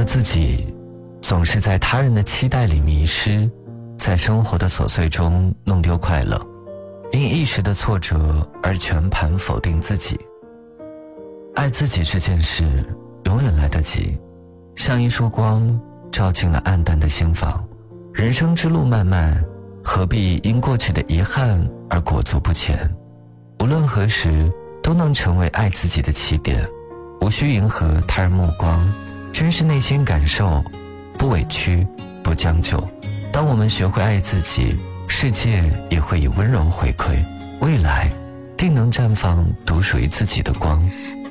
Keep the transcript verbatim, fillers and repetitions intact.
自己总是在他人的期待里迷失，在生活的琐碎中弄丢快乐，因一时的挫折而全盘否定自己。爱自己这件事永远来得及，像一束光照进了暗淡的心房。人生之路漫漫，何必因过去的遗憾而裹足不前？无论何时都能成为爱自己的起点，无需迎合他人目光，真实内心感受，不委屈，不将就。当我们学会爱自己，世界也会以温柔回馈，未来定能绽放独属于自己的光。